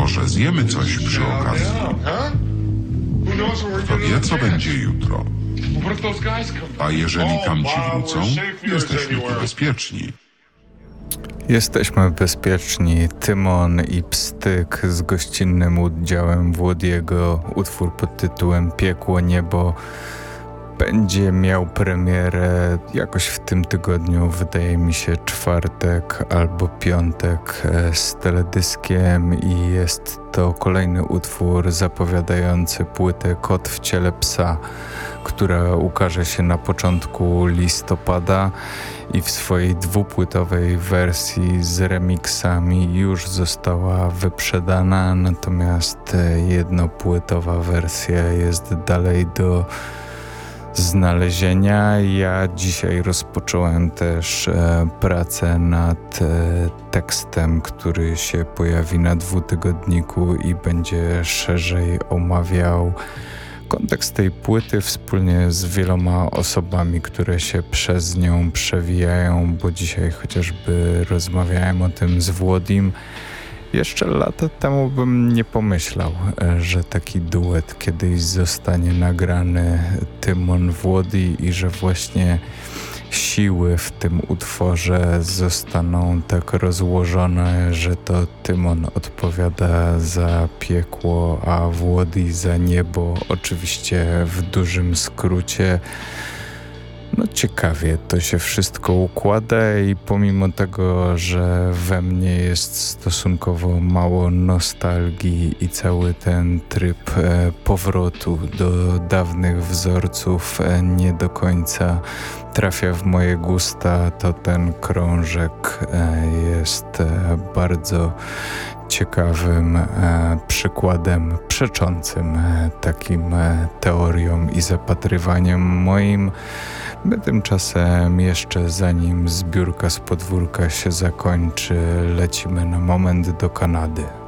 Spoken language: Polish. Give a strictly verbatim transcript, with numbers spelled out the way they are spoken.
Może zjemy coś przy okazji. Kto wie, co będzie jutro. A jeżeli tam ci wrócą, jesteśmy tu bezpieczni. Jesteśmy bezpieczni. Tymon i Pstyk z gościnnym udziałem Włodiego. Utwór pod tytułem Piekło Niebo będzie miał premierę jakoś w tym tygodniu, wydaje mi się czwartek albo piątek, z teledyskiem i jest to kolejny utwór zapowiadający płytę Kot w ciele psa, która ukaże się na początku listopada i w swojej dwupłytowej wersji z remixami już została wyprzedana, natomiast jednopłytowa wersja jest dalej do znalezienia. Ja dzisiaj rozpocząłem też e, pracę nad e, tekstem, który się pojawi na dwutygodniku i będzie szerzej omawiał kontekst tej płyty wspólnie z wieloma osobami, które się przez nią przewijają, bo dzisiaj chociażby rozmawiałem o tym z Włodim. Jeszcze lata temu bym nie pomyślał, że taki duet kiedyś zostanie nagrany, Tymon Włodi, i że właśnie siły w tym utworze zostaną tak rozłożone, że to Tymon odpowiada za piekło, a Włodi za niebo. Oczywiście w dużym skrócie. No ciekawie to się wszystko układa i pomimo tego, że we mnie jest stosunkowo mało nostalgii i cały ten tryb e, powrotu do dawnych wzorców e, nie do końca trafia w moje gusta, to ten krążek e, jest e, bardzo ciekawym e, przykładem przeczącym e, takim e, teoriom i zapatrywaniem moim. My tymczasem jeszcze zanim zbiórka z podwórka się zakończy, lecimy na moment do Kanady.